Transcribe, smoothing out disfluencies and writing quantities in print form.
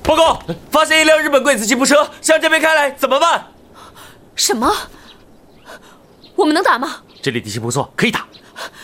报告，发现一辆日本鬼子吉普车向这边开来，怎么办？ 什么？我们能打吗？ 这里地形不错，可以打。